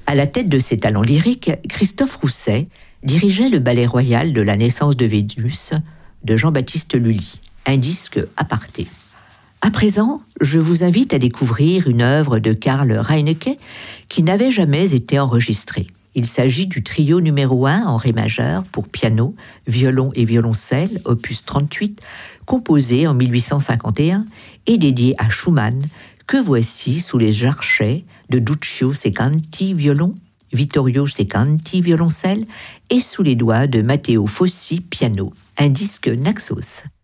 À la tête de ses talents lyriques, Christophe Rousset dirigeait le ballet royal de la naissance de Vénus de Jean-Baptiste Lully, un disque aparté. À présent, je vous invite à découvrir une œuvre de Karl Reinecke qui n'avait jamais été enregistrée. Il s'agit du trio numéro 1 en ré majeur pour piano, violon et violoncelle, opus 38, composé en 1851 et dédié à Schumann, que voici sous les archets de Duccio Secanti, violon, Vittorio Secanti, violoncelle, et sous les doigts de Matteo Fossi, piano. Un disque Naxos.